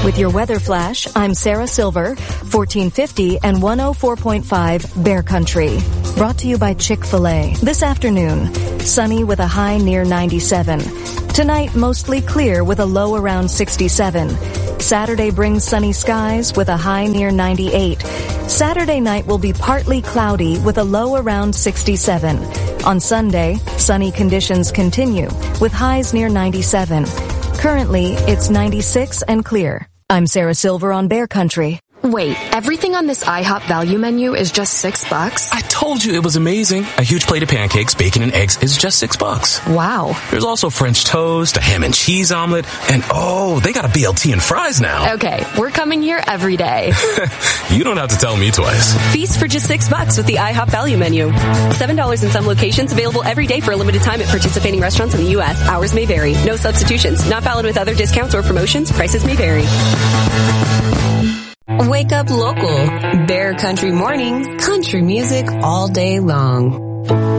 With your weather flash, I'm Sarah Silver, 1450 and 104.5 Bear Country. Brought to you by Chick-fil-A. This afternoon, sunny with a high near 97. Tonight, mostly clear with a low around 67. Saturday brings sunny skies with a high near 98. Saturday night will be partly cloudy with a low around 67. On Sunday, sunny conditions continue with highs near 97. Currently, it's 96 and clear. I'm Sarah Silver on Bear Country. Wait, everything on this IHOP value menu is just $6? I told you it was amazing. A huge plate of pancakes, bacon, and eggs is just $6. Wow. There's also French toast, a ham and cheese omelet, and they got a BLT and fries now. Okay, we're coming here every day. You don't have to tell me twice. Feast for just $6 with the IHOP value menu. $7 in some locations, available every day for a limited time at participating restaurants in the U.S. Hours may vary. No substitutions. Not valid with other discounts or promotions. Prices may vary. Wake up local. Bear Country mornings. Country music all day long.